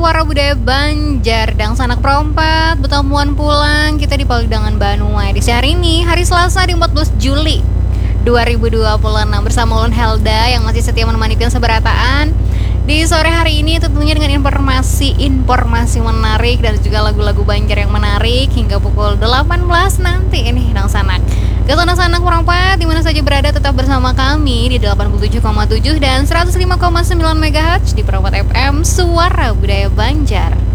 Suara Budaya Banjar dan Sanak Perompak Betambuan pulang kita di Pagedangan Banua. Di hari ini, hari Selasa di 14 Juli 2026 bersama Ulun Helda yang masih setia menemani pian seberataan. Di sore hari ini tentunya dengan informasi menarik dan juga lagu-lagu Banjar yang menarik hingga pukul 18 nanti ini Dang Sanak. Sanak Perompak di mana saja berada tetap bersama kami di 87,7 dan 105,9 MHz di Perompak FM Suara Budaya Banjar.